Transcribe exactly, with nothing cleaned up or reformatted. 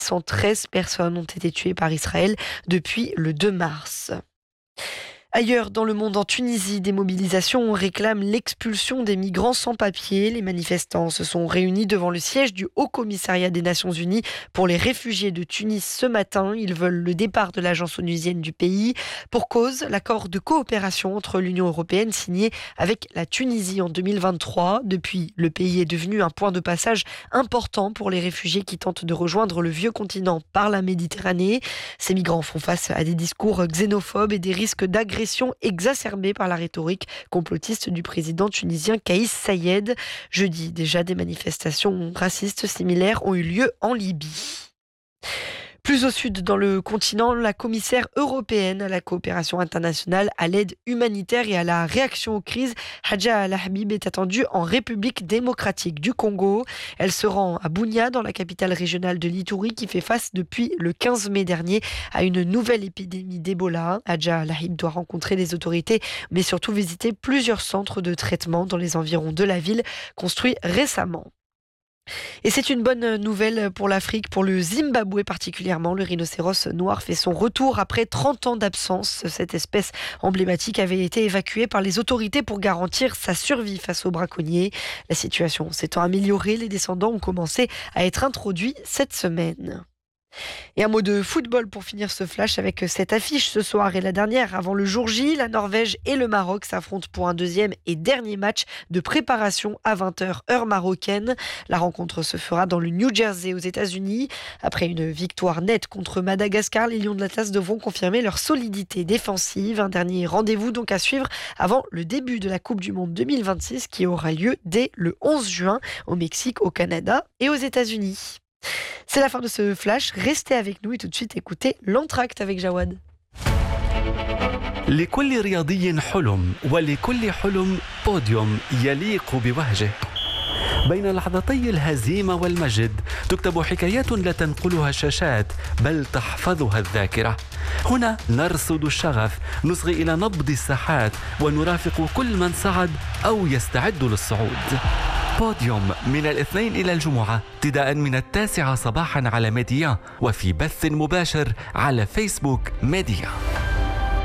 cent treize personnes ont été tuées par Israël depuis le deux mars. Ailleurs dans le monde, en Tunisie, des mobilisations réclament l'expulsion des migrants sans papier. Les manifestants se sont réunis devant le siège du Haut-Commissariat des Nations Unies pour les réfugiés de Tunis ce matin. Ils veulent le départ de l'agence onusienne du pays. Pour cause, l'accord de coopération entre l'Union européenne signé avec la Tunisie en deux mille vingt-trois. Depuis, le pays est devenu un point de passage important pour les réfugiés qui tentent de rejoindre le vieux continent par la Méditerranée. Ces migrants font face à des discours xénophobes et des risques d'agression exacerbée par la rhétorique complotiste du président tunisien Kais Saied. Jeudi, déjà, des manifestations racistes similaires ont eu lieu en Libye. Plus au sud, dans le continent, la commissaire européenne à la coopération internationale, à l'aide humanitaire et à la réaction aux crises, Hadja Al-Habib, est attendue en République démocratique du Congo. Elle se rend à Bunia, dans la capitale régionale de l'Ituri, qui fait face depuis le quinze mai dernier à une nouvelle épidémie d'Ebola. Hadja Al-Habib doit rencontrer les autorités, mais surtout visiter plusieurs centres de traitement dans les environs de la ville, construits récemment. Et c'est une bonne nouvelle pour l'Afrique, pour le Zimbabwe particulièrement. Le rhinocéros noir fait son retour après trente ans d'absence. Cette espèce emblématique avait été évacuée par les autorités pour garantir sa survie face aux braconniers. La situation s'étant améliorée, les descendants ont commencé à être introduits cette semaine. Et un mot de football pour finir ce flash avec cette affiche ce soir et la dernière avant le jour J. La Norvège et le Maroc s'affrontent pour un deuxième et dernier match de préparation à vingt heures heure marocaine. La rencontre se fera dans le New Jersey aux États-Unis. Après une victoire nette contre Madagascar, les Lions de l'Atlas devront confirmer leur solidité défensive. Un dernier rendez-vous donc à suivre avant le début de la Coupe du Monde deux mille vingt-six qui aura lieu dès le onze juin au Mexique, au Canada et aux États-Unis. C'est la fin de ce flash, restez avec nous et tout de suite écoutez l'entracte avec Jawad. لكل رياضي حلم ولكل حلم بوديوم يليق بوهجه. بين لحظتي الهزيمة والمجد تكتب حكايات لا تنقلها الشاشات بل تحفظها الذاكرة. هنا نرصد الشغف، نصغي إلى نبض الساحات ونرافق كل من صعد أو يستعد للصعود. بوديوم من الاثنين إلى الجمعة ابتداء من التاسعة صباحا على ميديا وفي بث مباشر على فيسبوك ميديا.